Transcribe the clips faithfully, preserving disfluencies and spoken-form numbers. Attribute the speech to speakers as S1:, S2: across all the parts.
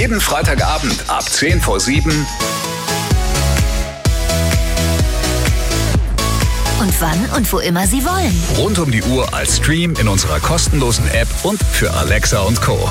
S1: Jeden Freitagabend ab zehn vor sieben.
S2: Und wann und wo immer Sie wollen.
S1: Rund um die Uhr als Stream in unserer kostenlosen App und für Alexa und Co.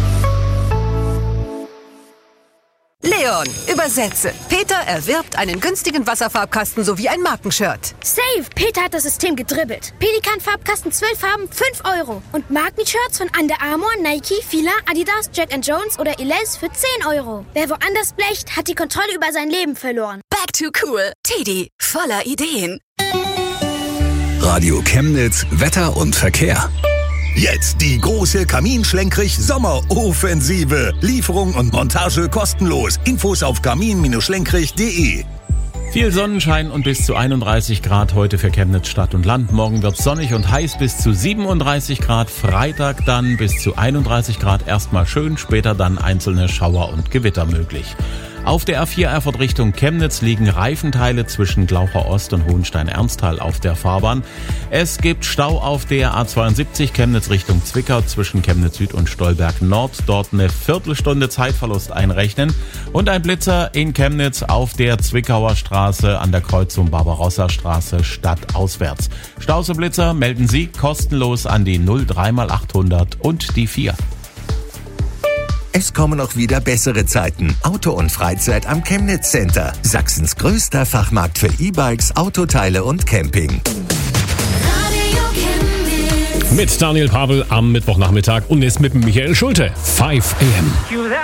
S3: Leon, übersetze. Peter erwirbt einen günstigen Wasserfarbkasten sowie ein Markenshirt.
S4: Save! Peter hat das System gedribbelt. Pelikan-Farbkasten zwölf Farben, fünf Euro. Und Markenshirts von Under Armour, Nike, Fila, Adidas, Jack and Jones oder Elize für zehn Euro. Wer woanders blecht, hat die Kontrolle über sein Leben verloren.
S3: Back to cool. Teddy, voller Ideen.
S1: Radio Chemnitz, Wetter und Verkehr.
S5: Jetzt die große Kamin-Schlenkrich-Sommeroffensive. Lieferung und Montage kostenlos. Infos auf kamin schlenkrich punkt de.
S6: Viel Sonnenschein und bis zu einunddreißig Grad heute für Chemnitz Stadt und Land. Morgen wird sonnig und heiß bis zu siebenunddreißig Grad. Freitag dann bis zu einunddreißig Grad. Erstmal schön, später dann einzelne Schauer und Gewitter möglich. Auf der A vier Erfurt Richtung Chemnitz liegen Reifenteile zwischen Glaucher Ost und Hohenstein-Ernsthal auf der Fahrbahn. Es gibt Stau auf der A zweiundsiebzig Chemnitz Richtung Zwickau zwischen Chemnitz Süd und Stolberg Nord. Dort eine Viertelstunde Zeitverlust einrechnen. Und ein Blitzer in Chemnitz auf der Zwickauer Straße an der Kreuzung Barbarossa-Straße stadtauswärts. Stauseblitzer melden Sie kostenlos an die null drei mal achthundert und die vier.
S5: Es kommen auch wieder bessere Zeiten. Auto und Freizeit am Chemnitz Center. Sachsens größter Fachmarkt für E-Bikes, Autoteile und Camping.
S7: Mit Daniel Pavel am Mittwochnachmittag und jetzt mit Michael Schulte. five a m.